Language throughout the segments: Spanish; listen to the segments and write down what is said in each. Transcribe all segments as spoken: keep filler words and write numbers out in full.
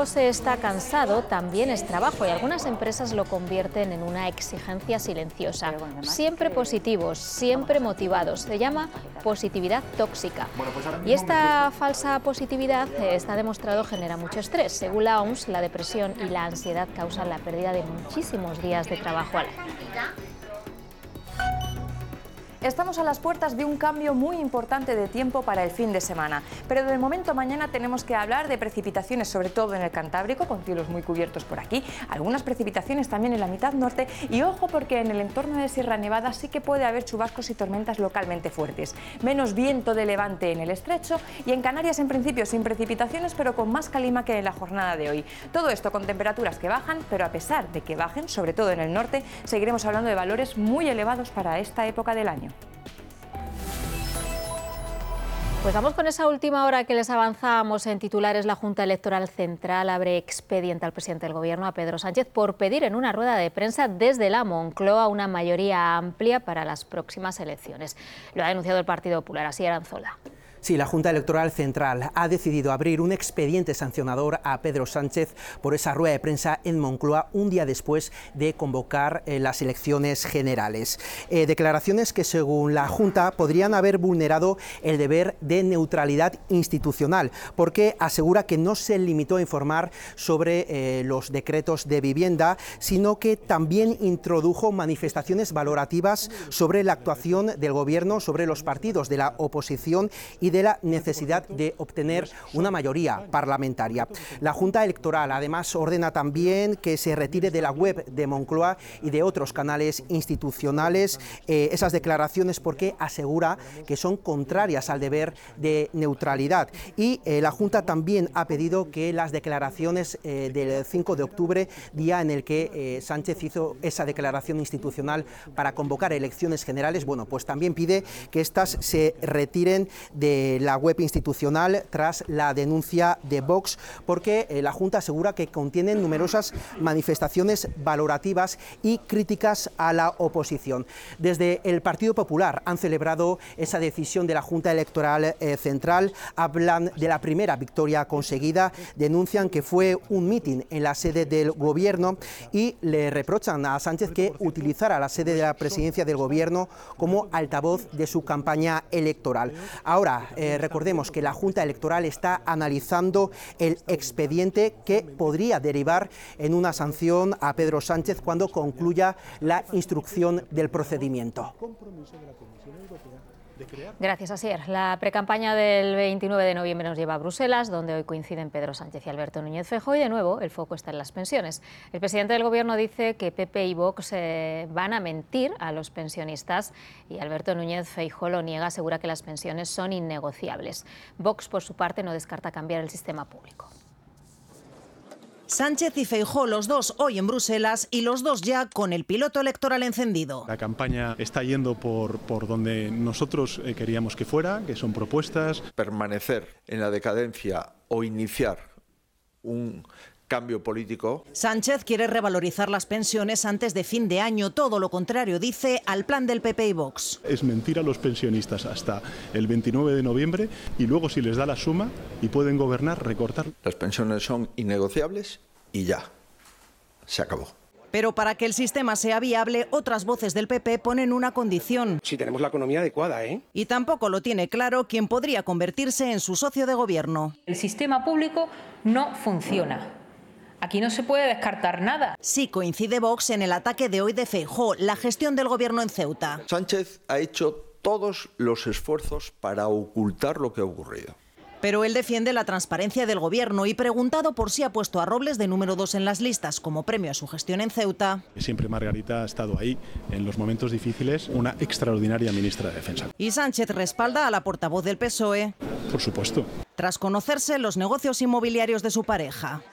mundo se está cansado, también es trabajo y algunas empresas lo convierten en una exigencia silenciosa. Siempre positivos, siempre motivados. Se llama positividad tóxica. Y esta falsa positividad, eh, está demostrado, genera mucho estrés. Según la O M S, la depresión y la ansiedad causan la pérdida de muchísimos días de trabajo al año. Estamos a las puertas de un cambio muy importante de tiempo para el fin de semana, pero de momento mañana tenemos que hablar de precipitaciones, sobre todo en el Cantábrico, con cielos muy cubiertos por aquí, algunas precipitaciones también en la mitad norte y ojo porque en el entorno de Sierra Nevada sí que puede haber chubascos y tormentas localmente fuertes. Menos viento de levante en el estrecho y en Canarias en principio sin precipitaciones, pero con más calima que en la jornada de hoy. Todo esto con temperaturas que bajan, pero a pesar de que bajen, sobre todo en el norte, seguiremos hablando de valores muy elevados para esta época del año. Pues vamos con esa última hora que les avanzábamos en titulares. La Junta Electoral Central abre expediente al presidente del Gobierno, a Pedro Sánchez, por pedir en una rueda de prensa desde la Moncloa una mayoría amplia para las próximas elecciones. Lo ha denunciado el Partido Popular. Así, Aranzola. Sí, la Junta Electoral Central ha decidido abrir un expediente sancionador a Pedro Sánchez por esa rueda de prensa en Moncloa un día después de convocar eh, las elecciones generales. Eh, declaraciones que, según la Junta, podrían haber vulnerado el deber de neutralidad institucional, porque asegura que no se limitó a informar sobre eh, los decretos de vivienda, sino que también introdujo manifestaciones valorativas sobre la actuación del Gobierno, sobre los partidos de la oposición y de la necesidad de obtener una mayoría parlamentaria. La Junta Electoral además ordena también que se retire de la web de Moncloa y de otros canales institucionales eh, esas declaraciones, porque asegura que son contrarias al deber de neutralidad. Y eh, la Junta también ha pedido que las declaraciones eh, del cinco de octubre, día en el que eh, Sánchez hizo esa declaración institucional para convocar elecciones generales, bueno, pues también pide que estas se retiren de la web institucional tras la denuncia de Vox, porque eh, la Junta asegura que contienen numerosas manifestaciones valorativas y críticas a la oposición. Desde el Partido Popular han celebrado esa decisión de la Junta Electoral eh, Central, hablan de la primera victoria conseguida, denuncian que fue un mitin en la sede del Gobierno y le reprochan a Sánchez que utilizara la sede de la presidencia del Gobierno como altavoz de su campaña electoral. Ahora, Eh, recordemos que la Junta Electoral está analizando el expediente que podría derivar en una sanción a Pedro Sánchez cuando concluya la instrucción del procedimiento. Gracias, Asier. La precampaña del veintinueve de noviembre nos lleva a Bruselas, donde hoy coinciden Pedro Sánchez y Alberto Núñez Feijóo, y de nuevo el foco está en las pensiones. El presidente del Gobierno dice que P P y Vox eh, van a mentir a los pensionistas y Alberto Núñez Feijóo lo niega, asegura que las pensiones son innegociables. Vox, por su parte, no descarta cambiar el sistema público. Sánchez y Feijóo, los dos hoy en Bruselas y los dos ya con el piloto electoral encendido. La campaña está yendo por, por donde nosotros eh, queríamos que fuera, que son propuestas. Permanecer en la decadencia o iniciar un cambio político. Sánchez quiere revalorizar las pensiones antes de fin de año, todo lo contrario, dice, al plan del P P y Vox. Es mentir a los pensionistas hasta el veintinueve de noviembre y luego, si les da la suma y pueden gobernar, recortar. Las pensiones son innegociables y ya, se acabó. Pero para que el sistema sea viable, otras voces del P P ponen una condición. Si tenemos la economía adecuada, ¿eh? Y tampoco lo tiene claro quién podría convertirse en su socio de gobierno. El sistema público no funciona. Aquí no se puede descartar nada. Sí coincide Vox en el ataque de hoy de Feijóo, la gestión del Gobierno en Ceuta. Sánchez ha hecho todos los esfuerzos para ocultar lo que ha ocurrido. Pero él defiende la transparencia del Gobierno y, preguntado por si ha puesto a Robles de número dos en las listas como premio a su gestión en Ceuta. Siempre Margarita ha estado ahí en los momentos difíciles, una extraordinaria ministra de Defensa. Y Sánchez respalda a la portavoz del P S O E. Por supuesto. Tras conocerse los negocios inmobiliarios de su pareja.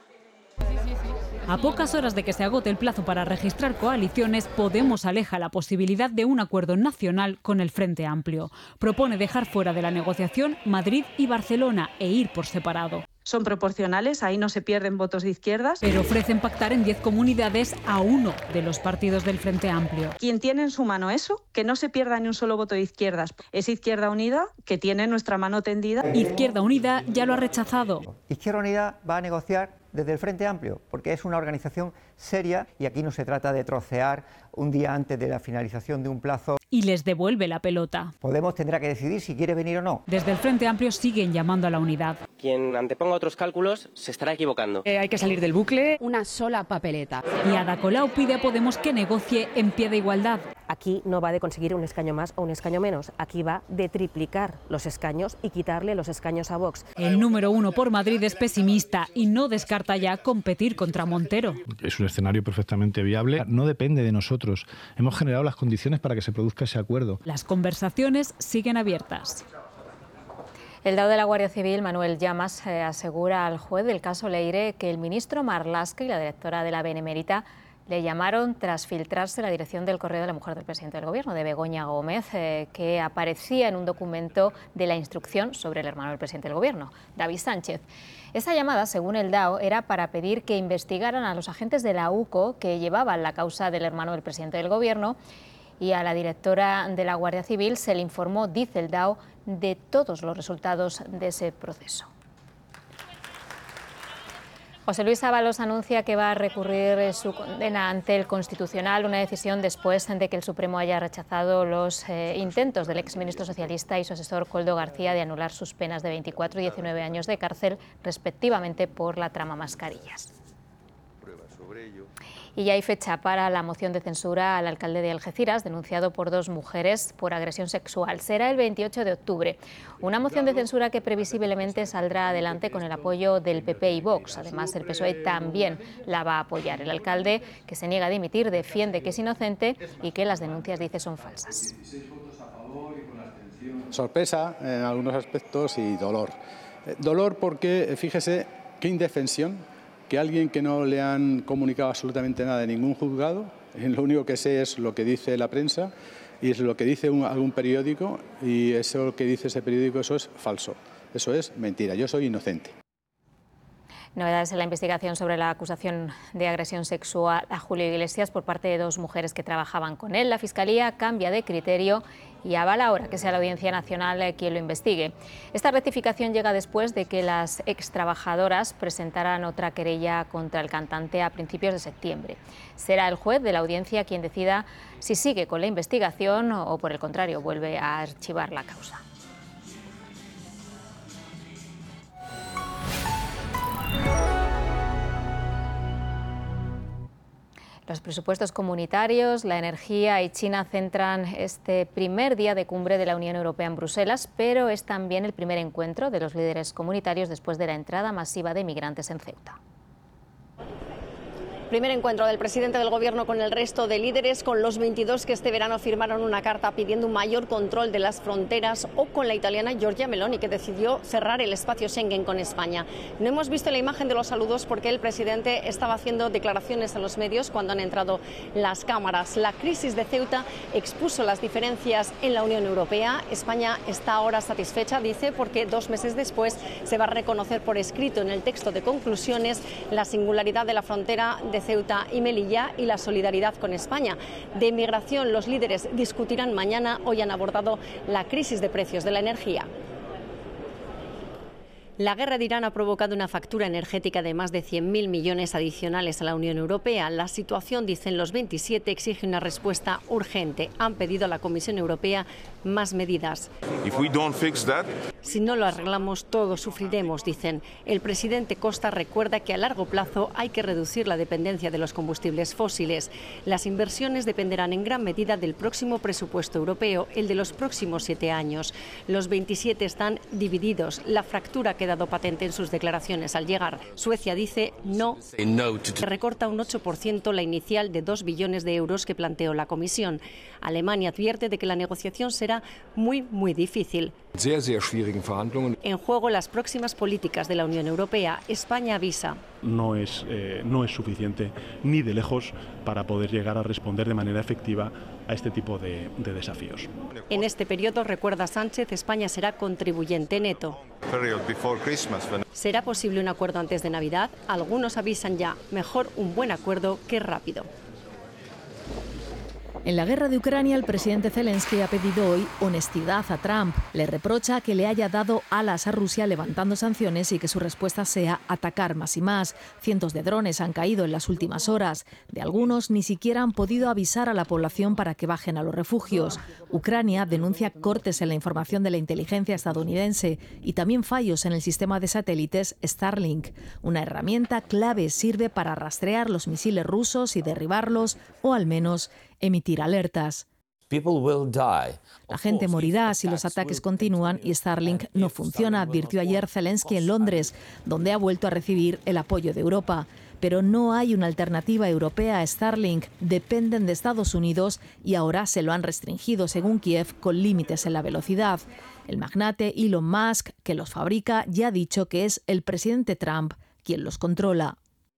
A pocas horas de que se agote el plazo para registrar coaliciones, Podemos aleja la posibilidad de un acuerdo nacional con el Frente Amplio. Propone dejar fuera de la negociación Madrid y Barcelona e ir por separado. son proporcionales, ahí no se pierden votos de izquierdas. Pero ofrecen pactar en diez comunidades a uno de los partidos del Frente Amplio. Quien tiene en su mano eso, que no se pierda ni un solo voto de izquierdas, es Izquierda Unida, que tiene nuestra mano tendida. Izquierda Unida ya lo ha rechazado. Izquierda Unida va a negociar desde el Frente Amplio, porque es una organización seria y aquí no se trata de trocear un día antes de la finalización de un plazo. Y les devuelve la pelota. Podemos tendrá que decidir si quiere venir o no. Desde el Frente Amplio siguen llamando a la unidad. Quien anteponga otros cálculos se estará equivocando. Eh, hay que salir del bucle. Una sola papeleta. Y Ada Colau pide a Podemos que negocie en pie de igualdad. Aquí no va de conseguir un escaño más o un escaño menos. Aquí va de triplicar los escaños y quitarle los escaños a Vox. El número uno por Madrid es pesimista y no descarta ya competir contra Montero. Es un escenario perfectamente viable. No depende de nosotros. Hemos generado las condiciones para que se produzca ese acuerdo. Las conversaciones siguen abiertas. El D A O de la Guardia Civil, Manuel Llamas, eh, asegura al juez del caso Leire que el ministro Marlaska y la directora de la Benemérita le llamaron tras filtrarse la dirección del correo de la mujer del presidente del Gobierno, de Begoña Gómez, eh, que aparecía en un documento de la instrucción sobre el hermano del presidente del Gobierno, David Sánchez. Esa llamada, según el D A O, era para pedir que investigaran a los agentes de la U C O que llevaban la causa del hermano del presidente del Gobierno, y a la directora de la Guardia Civil se le informó, dice el D A O, de todos los resultados de ese proceso. José Luis Ábalos anuncia que va a recurrir su condena ante el Constitucional, una decisión después de que el Supremo haya rechazado los eh, intentos del exministro socialista y su asesor Koldo García de anular sus penas de veinticuatro y diecinueve años de cárcel, respectivamente, por la trama Mascarillas. Y ya hay fecha para la moción de censura al alcalde de Algeciras, denunciado por dos mujeres por agresión sexual. Será el veintiocho de octubre. Una moción de censura que previsiblemente saldrá adelante con el apoyo del P P y Vox. Además, el P S O E también la va a apoyar. El alcalde, que se niega a dimitir, defiende que es inocente y que las denuncias, dice, son falsas. Sorpresa en algunos aspectos y dolor. Dolor porque, fíjese, qué indefensión que alguien que no le han comunicado absolutamente nada de ningún juzgado, lo único que sé es lo que dice la prensa y es lo que dice un, algún periódico, y eso que dice ese periódico, eso es falso, eso es mentira, yo soy inocente. Novedades en la investigación sobre la acusación de agresión sexual a Julio Iglesias por parte de dos mujeres que trabajaban con él. La Fiscalía cambia de criterio y avala ahora que sea la Audiencia Nacional quien lo investigue. Esta rectificación llega después de que las extrabajadoras presentaran otra querella contra el cantante a principios de septiembre. Será el juez de la audiencia quien decida si sigue con la investigación o, por el contrario, vuelve a archivar la causa. Los presupuestos comunitarios, la energía y China centran este primer día de cumbre de la Unión Europea en Bruselas, pero es también el primer encuentro de los líderes comunitarios después de la entrada masiva de migrantes en Ceuta. Primer encuentro del presidente del Gobierno con el resto de líderes, con los veintidós que este verano firmaron una carta pidiendo un mayor control de las fronteras, o con la italiana Giorgia Meloni, que decidió cerrar el espacio Schengen con España. No hemos visto la imagen de los saludos porque el presidente estaba haciendo declaraciones a los medios cuando han entrado las cámaras. La crisis de Ceuta expuso las diferencias en la Unión Europea. España está ahora satisfecha, dice, porque dos meses después se va a reconocer por escrito en el texto de conclusiones la singularidad de la frontera de Ceuta y Melilla y la solidaridad con España. De migración, los líderes discutirán mañana. Hoy han abordado la crisis de precios de la energía. La guerra de Irán ha provocado una factura energética de más de cien mil millones adicionales a la Unión Europea. La situación, dicen los veintisiete, exige una respuesta urgente. Han pedido a la Comisión Europea más medidas. If we don't fix that... Si no lo arreglamos, todos sufriremos, dicen. El presidente Costa recuerda que a largo plazo hay que reducir la dependencia de los combustibles fósiles. Las inversiones dependerán en gran medida del próximo presupuesto europeo, el de los próximos siete años. Los veintisiete están divididos. La fractura ha quedado patente en sus declaraciones al llegar. Suecia dice no, que recorta un ocho por ciento la inicial de dos billones de euros que planteó la Comisión. Alemania advierte de que la negociación será muy, muy difícil. En juego las próximas políticas de la Unión Europea. España avisa. No es, eh, no es suficiente ni de lejos para poder llegar a responder de manera efectiva a este tipo de, de desafíos. En este periodo, recuerda Sánchez, España será contribuyente neto. ¿Será posible un acuerdo antes de Navidad? Algunos avisan ya, mejor un buen acuerdo que rápido. En la guerra de Ucrania, el presidente Zelensky ha pedido hoy honestidad a Trump. Le reprocha que le haya dado alas a Rusia levantando sanciones y que su respuesta sea atacar más y más. Cientos de drones han caído en las últimas horas. De algunos ni siquiera han podido avisar a la población para que bajen a los refugios. Ucrania denuncia cortes en la información de la inteligencia estadounidense y también fallos en el sistema de satélites Starlink. Una herramienta clave sirve para rastrear los misiles rusos y derribarlos, o al menos emitir alertas. La gente morirá si los ataques continúan y Starlink no funciona, advirtió ayer Zelensky en Londres, donde ha vuelto a recibir el apoyo de Europa. Pero no hay una alternativa europea a Starlink, dependen de Estados Unidos y ahora se lo han restringido, según Kiev, con límites en la velocidad. El magnate Elon Musk, que los fabrica, ya ha dicho que es el presidente Trump quien los controla.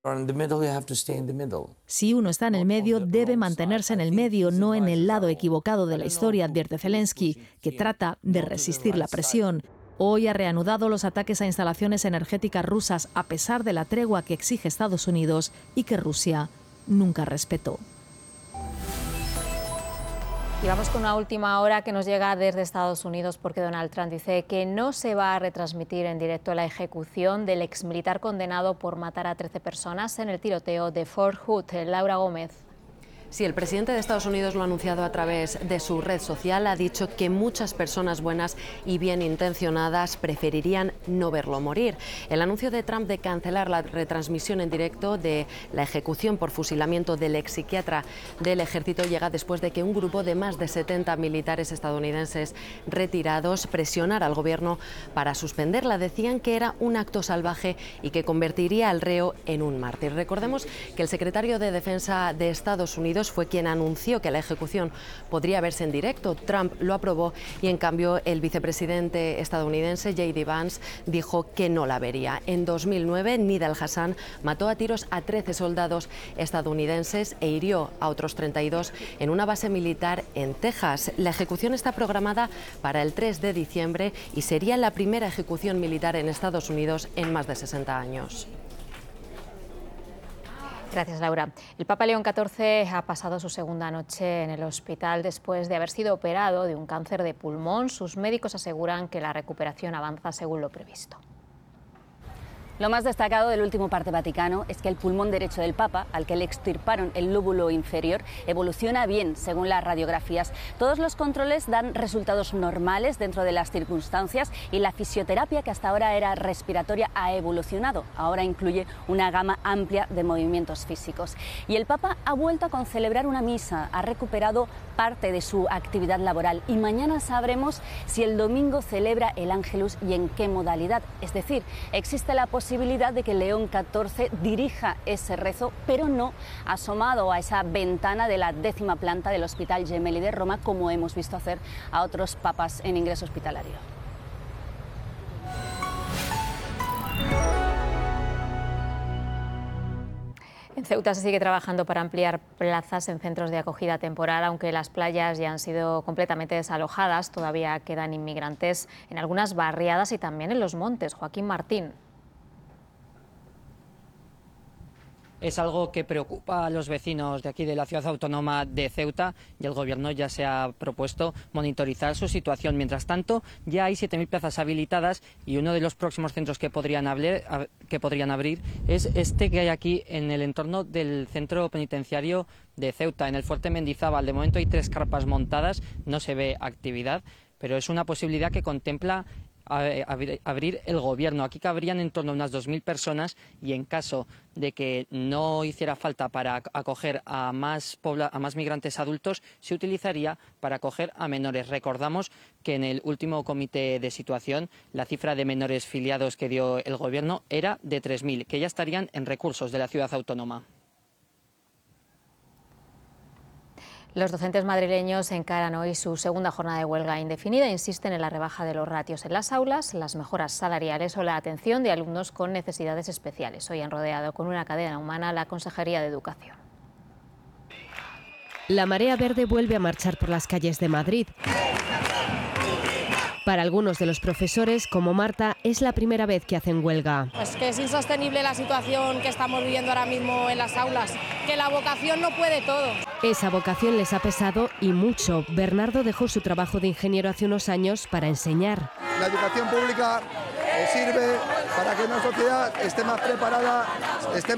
Si uno está en el medio, debe mantenerse en el medio, no en el lado equivocado de la historia, advierte Zelensky, que trata de resistir la presión. Hoy ha reanudado los ataques a instalaciones energéticas rusas a pesar de la tregua que exige Estados Unidos y que Rusia nunca respetó. Y vamos con una última hora que nos llega desde Estados Unidos, porque Donald Trump dice que no se va a retransmitir en directo la ejecución del exmilitar condenado por matar a trece personas en el tiroteo de Fort Hood. Laura Gómez. Sí, el presidente de Estados Unidos lo ha anunciado a través de su red social. Ha dicho que muchas personas buenas y bien intencionadas preferirían no verlo morir. El anuncio de Trump de cancelar la retransmisión en directo de la ejecución por fusilamiento del ex psiquiatra del ejército llega después de que un grupo de más de setenta militares estadounidenses retirados presionara al gobierno para suspenderla. Decían que era un acto salvaje y que convertiría al reo en un mártir. Recordemos que el secretario de Defensa de Estados Unidos fue quien anunció que la ejecución podría verse en directo. Trump lo aprobó y, en cambio, el vicepresidente estadounidense J D Vance dijo que no la vería. En dos mil nueve, Nidal Hassan mató a tiros a trece soldados estadounidenses e hirió a otros treinta y dos en una base militar en Texas. La ejecución está programada para el tres de diciembre y sería la primera ejecución militar en Estados Unidos en más de sesenta años. Gracias, Laura. El Papa León catorce ha pasado su segunda noche en el hospital después de haber sido operado de un cáncer de pulmón. Sus médicos aseguran que la recuperación avanza según lo previsto. Lo más destacado del último parte vaticano es que el pulmón derecho del Papa, al que le extirparon el lóbulo inferior, evoluciona bien según las radiografías. Todos los controles dan resultados normales dentro de las circunstancias y la fisioterapia, que hasta ahora era respiratoria, ha evolucionado. Ahora incluye una gama amplia de movimientos físicos. Y el Papa ha vuelto a concelebrar una misa, ha recuperado parte de su actividad laboral y mañana sabremos si el domingo celebra el Ángelus y en qué modalidad. Es decir, existe la posibilidad posibilidad de que León catorce dirija ese rezo, pero no asomado a esa ventana de la décima planta del Hospital Gemelli de Roma, como hemos visto hacer a otros papas en ingreso hospitalario. En Ceuta se sigue trabajando para ampliar plazas en centros de acogida temporal, aunque las playas ya han sido completamente desalojadas. Todavía quedan inmigrantes en algunas barriadas y también en los montes. Joaquín Martín. Es algo que preocupa a los vecinos de aquí de la ciudad autónoma de Ceuta y el Gobierno ya se ha propuesto monitorizar su situación. Mientras tanto, ya hay siete mil plazas habilitadas y uno de los próximos centros que podrían, abrir, que podrían abrir es este que hay aquí en el entorno del centro penitenciario de Ceuta, en el Fuerte Mendizábal. De momento hay tres carpas montadas, no se ve actividad, pero es una posibilidad que contempla abrir el Gobierno. Aquí cabrían en torno a unas dos mil personas y en caso de que no hiciera falta para acoger a más, pobla, a más migrantes adultos, se utilizaría para acoger a menores. Recordamos que en el último comité de situación la cifra de menores filiados que dio el Gobierno era de tres mil, que ya estarían en recursos de la ciudad autónoma. Los docentes madrileños encaran hoy su segunda jornada de huelga indefinida e insisten en la rebaja de los ratios en las aulas, las mejoras salariales o la atención de alumnos con necesidades especiales. Hoy han rodeado con una cadena humana la Consejería de Educación. La Marea Verde vuelve a marchar por las calles de Madrid Para algunos de los profesores, como Marta, es la primera vez que hacen huelga. Pues que es insostenible la situación que estamos viviendo ahora mismo en las aulas, que la vocación no puede todo. Esa vocación les ha pesado y mucho. Bernardo dejó su trabajo de ingeniero hace unos años para enseñar. La educación pública sirve para que una sociedad esté más preparada, esté